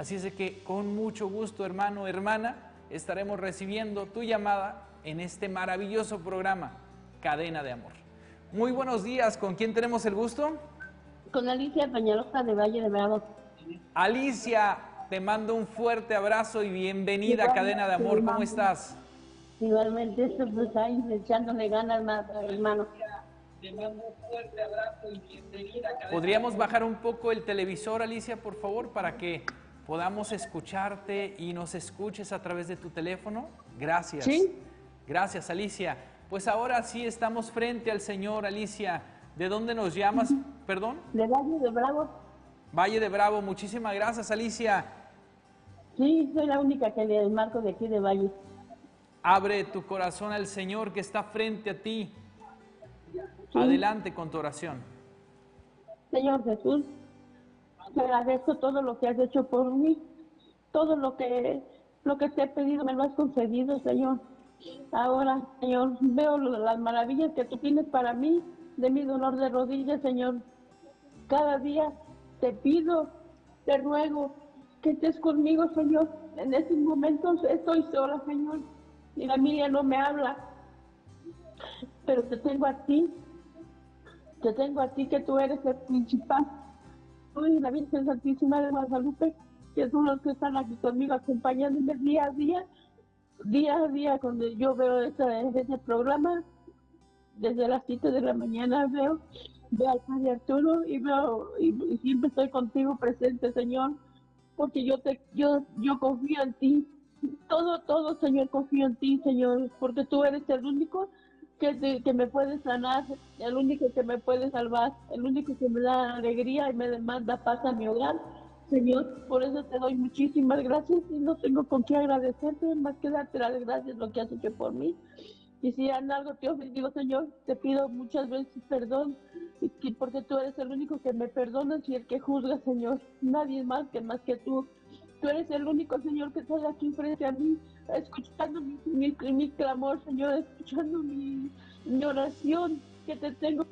Así es de que con mucho gusto, hermano, hermana, estaremos recibiendo tu llamada en este maravilloso programa, Cadena de Amor. Muy buenos días, ¿con quién tenemos el gusto? Con Alicia Peñalosa de Valle de Bravo. Alicia, te mando un fuerte abrazo y bienvenida a Cadena de Amor. ¿Cómo estás? Igualmente, pues ahí echándole ganas más, hermano. Te mando un fuerte abrazo y bienvenida a Cadena. ¿Podríamos bajar un poco el televisor, Alicia, por favor, para que podamos escucharte y nos escuches a través de tu teléfono? Gracias. ¿Sí? Gracias, Alicia. Pues ahora sí estamos frente al Señor, Alicia. ¿De dónde nos llamas? ¿Perdón? De Valle de Bravo. Valle de Bravo. Muchísimas gracias, Alicia. Sí, soy la única que le marco de aquí de Valle. Abre tu corazón al Señor que está frente a ti. Sí. Adelante con tu oración. Señor Jesús, te agradezco todo lo que has hecho por mí. Todo lo que te he pedido me lo has concedido, Señor. Ahora, Señor, veo las maravillas que tú tienes para mí, de mi dolor de rodillas, Señor. Cada día te pido, te ruego que estés conmigo, Señor. En estos momentos estoy sola, Señor. Mi familia no me habla, pero te tengo a ti. Te tengo a ti, que tú eres el principal. Tú y la Virgen Santísima de Guadalupe, que son los que están aquí conmigo, acompañándome día a día, cuando yo veo este programa. Desde las 7 de la mañana veo al Padre Arturo y siempre estoy contigo presente, Señor, porque yo confío en ti. Todo, Señor, confío en ti, Señor, porque tú eres el único que me puede sanar, el único que me puede salvar, el único que me da alegría y me manda paz a mi hogar, Señor. Por eso te doy muchísimas gracias y no tengo con qué agradecerte, más que darte las gracias lo que has hecho por mí. Y si en algo te he ofendido, Señor, te pido muchas veces perdón, porque tú eres el único que me perdonas y el que juzga, Señor. Nadie más que tú. Tú eres el único, Señor, que estás aquí frente a mí, escuchando mi clamor, Señor, escuchando mi oración que te tengo,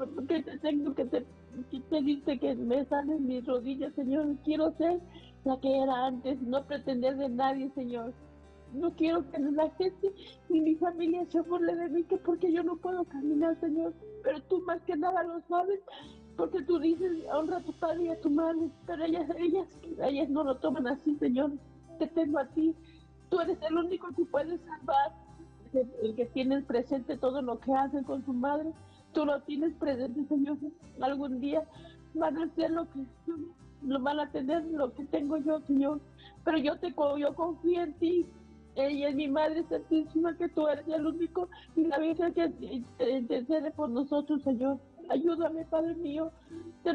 que te dice que me sanen mis rodillas, Señor. Quiero ser la que era antes, no pretender de nadie, Señor. No quiero que la gente ni mi familia se burle de mí, que porque yo no puedo caminar, Señor. Pero tú más que nada lo sabes, porque tú dices, honra a tu padre y a tu madre. Pero ellas no lo toman así, Señor. Te tengo a ti. Tú eres el único que puedes salvar. El que tienes presente todo lo que hacen con su madre. Tú lo tienes presente, Señor. Algún día van a hacer lo van a tener lo que tengo yo, Señor. Pero yo confío en ti. Ella es mi Madre Santísima, que tú eres el único, y la Virgen que intercede por nosotros, Señor. Ayúdame, Padre mío. Te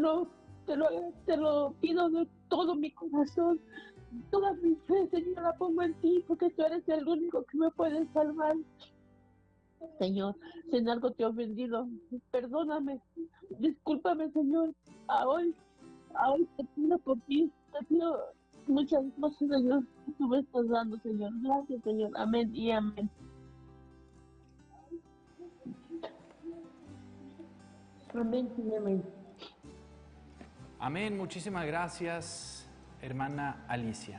lo pido de todo mi corazón. Toda mi fe, Señor, la pongo en ti, porque tú eres el único que me puede salvar. Señor, si en algo te he ofendido, perdóname. Discúlpame, Señor. A hoy te pido por ti. Te pido muchas cosas, Señor, que tú me estás dando, Señor. Gracias, Señor. Amén y amén. Amén y amén. Amén. Muchísimas gracias, hermana Alicia.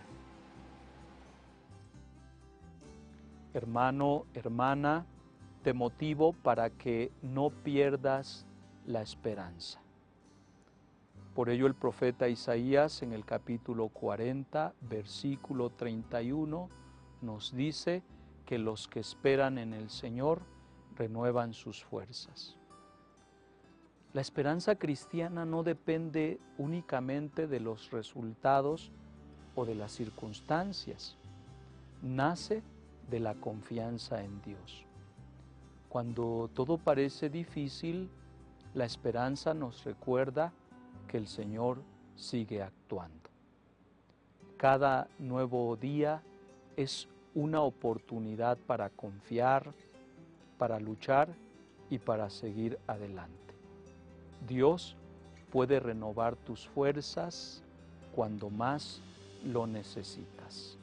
Hermano, hermana, te motivo para que no pierdas la esperanza. Por ello el profeta Isaías en el capítulo 40, versículo 31, nos dice que los que esperan en el Señor renuevan sus fuerzas. La esperanza cristiana no depende únicamente de los resultados o de las circunstancias. Nace de la confianza en Dios. Cuando todo parece difícil, la esperanza nos recuerda que el Señor sigue actuando. Cada nuevo día es una oportunidad para confiar, para luchar y para seguir adelante. Dios puede renovar tus fuerzas cuando más lo necesitas.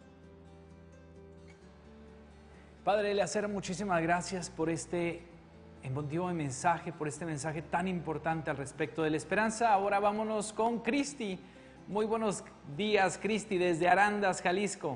Padre Eleazar, muchísimas gracias por este emotivo mensaje, por este mensaje tan importante al respecto de la esperanza. Ahora vámonos con Cristi. Muy buenos días, Cristi, desde Arandas, Jalisco.